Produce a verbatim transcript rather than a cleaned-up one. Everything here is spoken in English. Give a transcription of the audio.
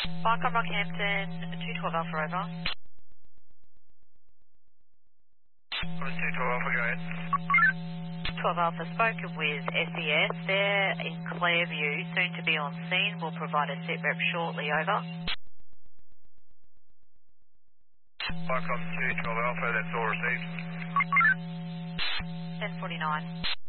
Viacom Rockhampton, two twelve Alpha over. two twelve Alpha, go ahead. twelve Alpha, spoken with S E S. They're in Clairview, soon to be on scene. We'll provide a sit rep shortly, over. Viacom two twelve Alpha, that's all received. ten forty-nine.